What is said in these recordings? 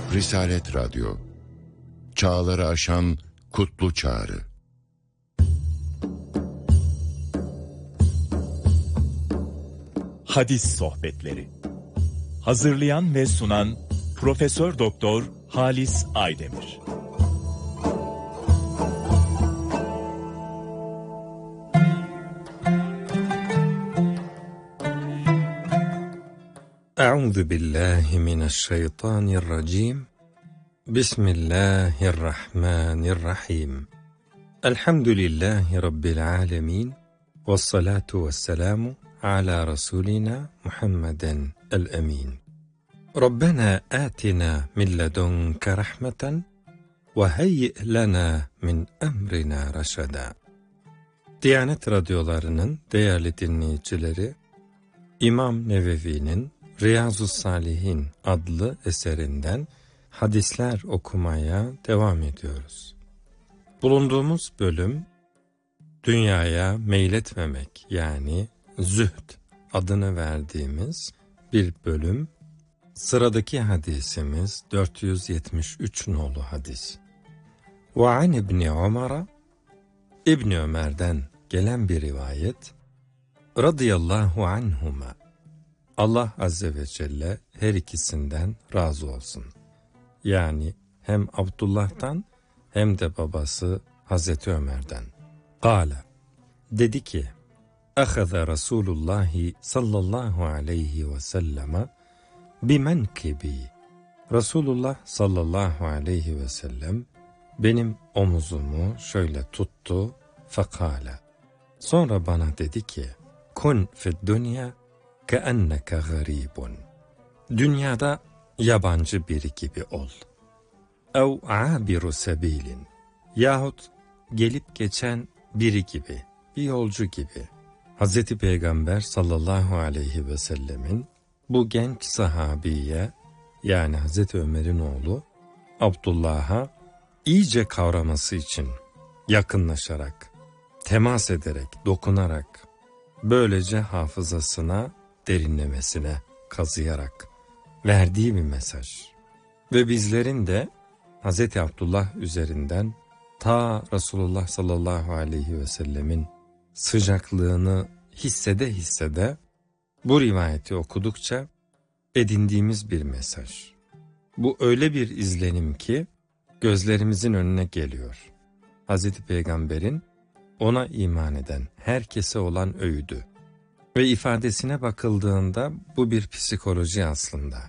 Risalet Radyo, çağları aşan kutlu çağrı. Hadis Sohbetleri. Hazırlayan ve sunan Profesör Doktor Halis Aydemir. Euzu billahi mineşşeytanirracim. Bismillahirrahmanirrahim. Elhamdülillahi rabbil alamin. Ves salatu vesselamu ala rasulina Muhammeden el-emin. Rabbena atina min ledunke rahmeten ve heyyi lena min emrina raşada. Diyanet radyolarının değerli dinleyicileri, İmam Nevevi'nin Riyazu's-Salihin adlı eserinden hadisler okumaya devam ediyoruz. Bulunduğumuz bölüm, dünyaya meyletmemek yani zühd adını verdiğimiz bir bölüm. Sıradaki hadisimiz 473 nolu hadis. Ve an İbni Ömer'e, İbni Ömer'den gelen bir rivayet, radıyallahu anhuma, Allah Azze ve Celle her ikisinden razı olsun. Yani hem Abdullah'tan hem de babası Hazreti Ömer'den. Kâle, dedi ki, Ahaza Resulullah sallallahu aleyhi ve selleme bimenkibi. Resulullah sallallahu aleyhi ve sellem benim omuzumu şöyle tuttu, fekâle. Sonra bana dedi ki, kun fid dünya keenneke garibun. Dünyada yabancı biri gibi ol. Ev abiru sebilin. Yahut gelip geçen biri gibi, bir yolcu gibi. Hazreti Peygamber sallallahu aleyhi ve sellemin bu genç sahabiye, yani Hazreti Ömer'in oğlu Abdullah'a iyice kavraması için yakınlaşarak, temas ederek, dokunarak, böylece hafızasına derinlemesine kazıyarak verdiği bir mesaj. Ve bizlerin de Hz. Abdullah üzerinden ta Resulullah sallallahu aleyhi ve sellemin sıcaklığını hissede bu rivayeti okudukça edindiğimiz bir mesaj. Bu öyle bir izlenim ki gözlerimizin önüne geliyor. Hz. Peygamber'in ona iman eden herkese olan öğüdü. Ve ifadesine bakıldığında bu bir psikoloji aslında.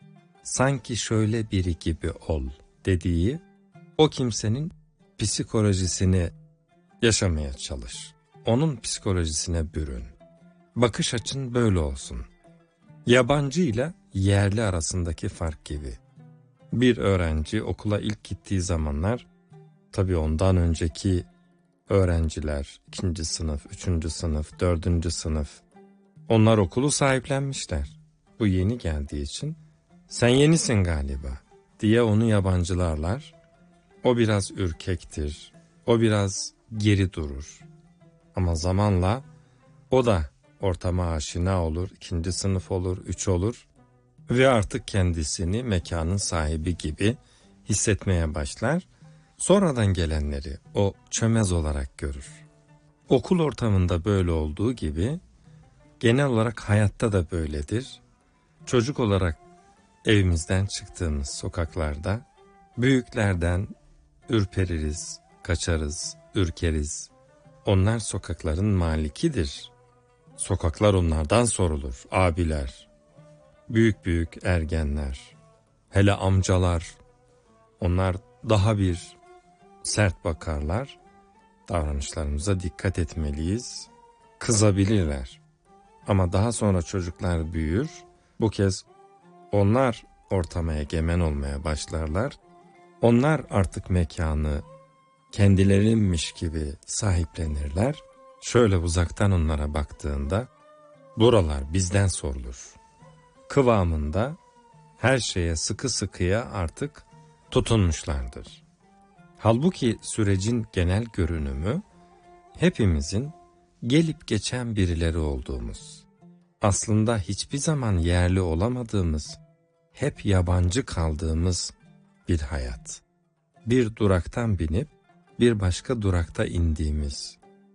Sanki şöyle biri gibi ol dediği, o kimsenin psikolojisini yaşamaya çalış. Onun psikolojisine bürün. Bakış açın böyle olsun. Yabancı ile yerli arasındaki fark gibi. Bir öğrenci okula ilk gittiği zamanlar, tabii ondan önceki öğrenciler, 2. sınıf, 3. sınıf, 4. sınıf, onlar okulu sahiplenmişler. Bu yeni geldiği için, sen yenisin galiba diye onu yabancılarlar. O biraz ürkektir, o biraz geri durur. Ama zamanla o da ortama aşina olur, 2. sınıf olur, 3 olur ve artık kendisini mekanın sahibi gibi hissetmeye başlar. Sonradan gelenleri o çömez olarak görür. Okul ortamında böyle olduğu gibi genel olarak hayatta da böyledir. Çocuk olarak evimizden çıktığımız sokaklarda büyüklerden ürpeririz, kaçarız, ürkeriz. Onlar sokakların malikidir. Sokaklar onlardan sorulur, abiler, büyük ergenler, hele amcalar. Onlar daha bir sert bakarlar. Davranışlarımıza dikkat etmeliyiz. Kızabilirler. Ama daha sonra çocuklar büyür. Bu kez onlar ortama egemen olmaya başlarlar. Onlar artık mekanı kendilerinmiş gibi sahiplenirler. Şöyle uzaktan onlara baktığında, buralar bizden sorulur kıvamında her şeye sıkı sıkıya artık tutunmuşlardır. Halbuki sürecin genel görünümü hepimizin gelip geçen birileri olduğumuz, aslında hiçbir zaman yerli olamadığımız, hep yabancı kaldığımız bir hayat. Bir duraktan binip bir başka durakta indiğimiz,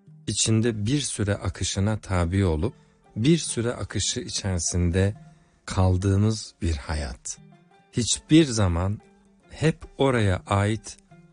içinde bir süre akışına tabi olup bir süre akışı içerisinde kaldığımız bir hayat. Hiçbir zaman hep oraya ait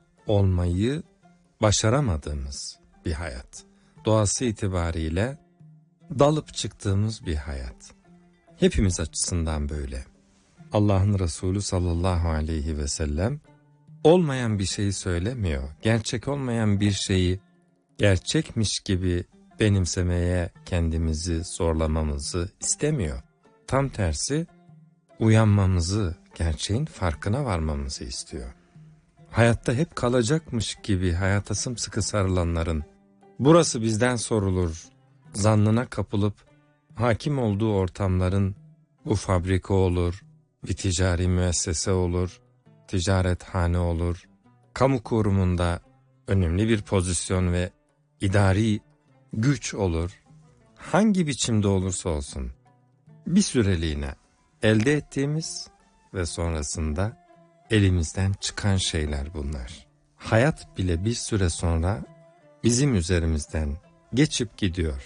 olmayı başaramadığımız bir hayat. Doğası itibariyle dalıp çıktığımız bir hayat. Hepimiz açısından böyle. Allah'ın Resulü sallallahu aleyhi ve sellem olmayan bir şeyi söylemiyor. Gerçek olmayan bir şeyi gerçekmiş gibi benimsemeye kendimizi zorlamamızı istemiyor. Tam tersi uyanmamızı, gerçeğin farkına varmamızı istiyor. Hayatta hep kalacakmış gibi hayata sımsıkı sarılanların burası bizden sorulur zannına kapılıp hakim olduğu ortamların bu fabrika olur, bir ticari müessese olur, ticarethane olur, kamu kurumunda önemli bir pozisyon ve idari güç olur, hangi biçimde olursa olsun bir süreliğine elde ettiğimiz ve sonrasında elimizden çıkan şeyler bunlar. Hayat bile bir süre sonra bizim üzerimizden geçip gidiyor.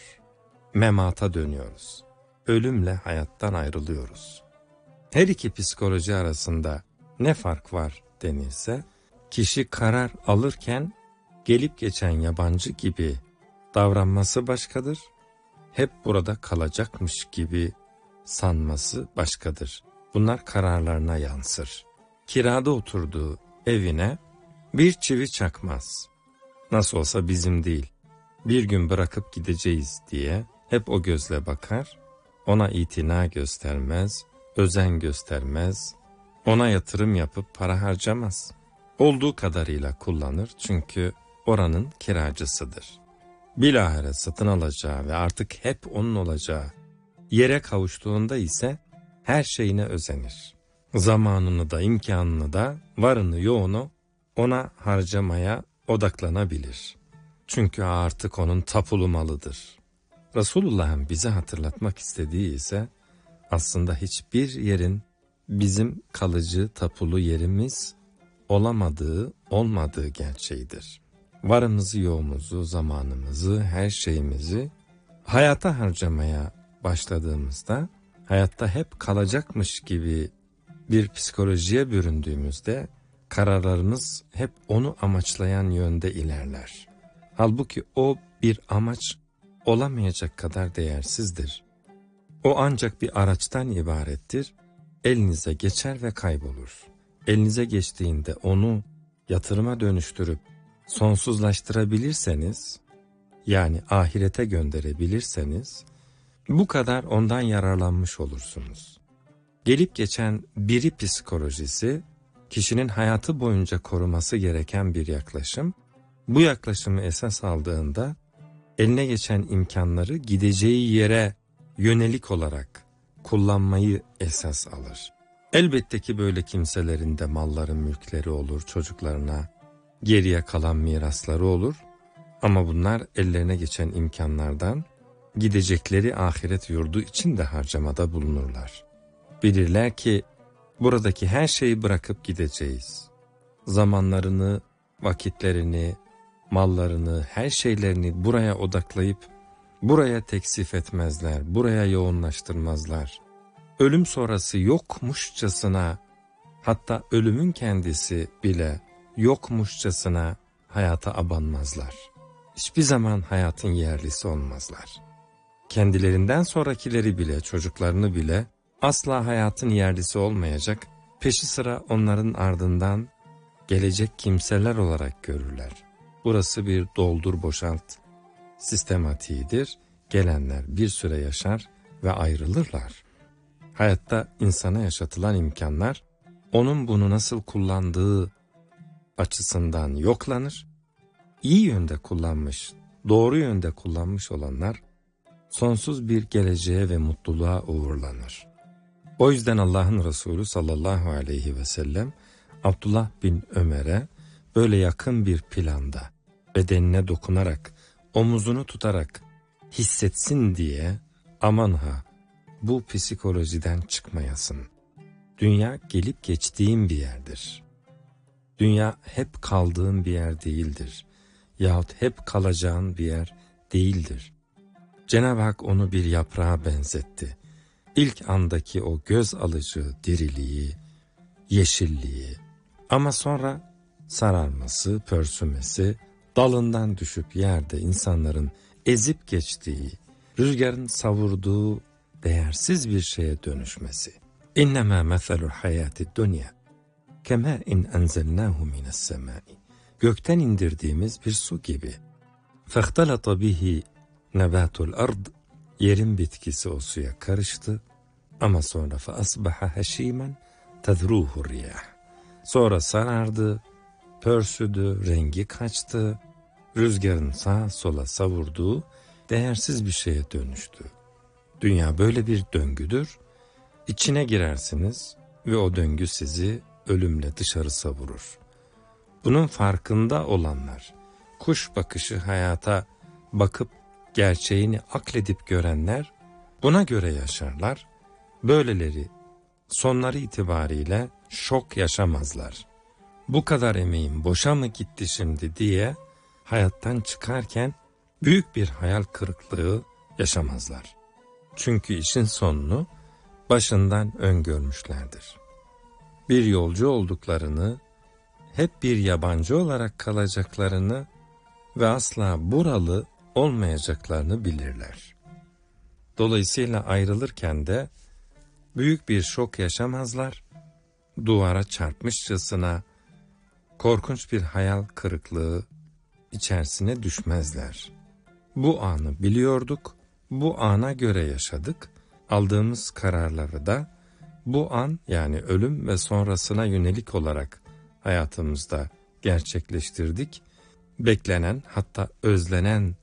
Memata dönüyoruz. Ölümle hayattan ayrılıyoruz. Her iki psikoloji arasında ne fark var denilse, kişi karar alırken gelip geçen yabancı gibi davranması başkadır. Hep burada kalacakmış gibi sanması başkadır. Bunlar kararlarına yansır. Kirada oturduğu evine bir çivi çakmaz. Nasıl olsa bizim değil, bir gün bırakıp gideceğiz diye hep o gözle bakar, ona itina göstermez, özen göstermez, ona yatırım yapıp para harcamaz. Olduğu kadarıyla kullanır çünkü oranın kiracısıdır. Bilahare satın alacağı ve artık hep onun olacağı yere kavuştuğunda ise her şeyine özenir. Zamanını da imkanını da varını yoğunu ona harcamaya odaklanabilir. Çünkü artık onun tapulu malıdır. Resulullah'ın bize hatırlatmak istediği ise aslında hiçbir yerin bizim kalıcı tapulu yerimiz olmadığı gerçeğidir. Varımızı, yoğumuzu, zamanımızı, her şeyimizi hayata harcamaya başladığımızda, hayatta hep kalacakmış gibi bir psikolojiye büründüğümüzde kararlarımız hep onu amaçlayan yönde ilerler. Halbuki o bir amaç olamayacak kadar değersizdir. O ancak bir araçtan ibarettir. Elinize geçer ve kaybolur. Elinize geçtiğinde onu yatırıma dönüştürüp sonsuzlaştırabilirseniz, yani ahirete gönderebilirseniz, bu kadar ondan yararlanmış olursunuz. Gelip geçen biri psikolojisi, kişinin hayatı boyunca koruması gereken bir yaklaşım. Bu yaklaşımı esas aldığında, eline geçen imkanları gideceği yere yönelik olarak kullanmayı esas alır. Elbette ki böyle kimselerin de malları, mülkleri olur, çocuklarına geriye kalan mirasları olur. Ama bunlar ellerine geçen imkanlardan gidecekleri ahiret yurdu için de harcamada bulunurlar. Bilirler ki buradaki her şeyi bırakıp gideceğiz. Zamanlarını, vakitlerini, mallarını, her şeylerini buraya odaklayıp buraya teksif etmezler, buraya yoğunlaştırmazlar. Ölüm sonrası yokmuşçasına, hatta ölümün kendisi bile yokmuşçasına hayata abanmazlar. Hiçbir zaman hayatın yerlisi olmazlar. Kendilerinden sonrakileri bile, çocuklarını bile asla hayatın yerlisi olmayacak, peşi sıra onların ardından gelecek kimseler olarak görürler. Burası bir doldur boşalt sistematiğidir. Gelenler bir süre yaşar ve ayrılırlar. Hayatta insana yaşatılan imkanlar, onun bunu nasıl kullandığı açısından yoklanır. İyi yönde kullanmış, doğru yönde kullanmış olanlar, sonsuz bir geleceğe ve mutluluğa uğurlanır. O yüzden Allah'ın Resulü sallallahu aleyhi ve sellem, Abdullah bin Ömer'e böyle yakın bir planda, bedenine dokunarak, omuzunu tutarak hissetsin diye, aman ha, bu psikolojiden çıkmayasın. Dünya gelip geçtiğin bir yerdir. Dünya hep kaldığın bir yer değildir. Yahut hep kalacağın bir yer değildir. Cenab-ı Hak onu bir yaprağa benzetti. İlk andaki o göz alıcı diriliği, yeşilliği ama sonra sararması, pörsümesi, dalından düşüp yerde insanların ezip geçtiği, rüzgarın savurduğu değersiz bir şeye dönüşmesi. İnnemâ meselul hayâti dünya kemâ in enzelnâhu mine's-semâi. Gökten indirdiğimiz bir su gibi. Fehtalata bihi nebatul ard. Yerin bitkisi o suya karıştı ama sonra fa asbaha heşîmen tezruhu riyah. Sonra sarardı, pörsüdü, rengi kaçtı, rüzgarın sağa sola savurduğu değersiz bir şeye dönüştü. Dünya böyle bir döngüdür. İçine girersiniz ve o döngü sizi ölümle dışarı savurur. Bunun farkında olanlar, kuş bakışı hayata bakıp gerçeğini akledip görenler buna göre yaşarlar. Böyleleri sonları itibariyle şok yaşamazlar. Bu kadar emeğim boşa mı gitti şimdi diye hayattan çıkarken büyük bir hayal kırıklığı yaşamazlar. Çünkü işin sonunu başından öngörmüşlerdir. Bir yolcu olduklarını, hep bir yabancı olarak kalacaklarını ve asla buralı olmayacaklarını bilirler. Dolayısıyla ayrılırken de büyük bir şok yaşamazlar, duvara çarpmışçasına korkunç bir hayal kırıklığı içerisine düşmezler. Bu anı biliyorduk, bu ana göre yaşadık, aldığımız kararları da bu an yani ölüm ve sonrasına yönelik olarak hayatımızda gerçekleştirdik. Beklenen hatta özlenen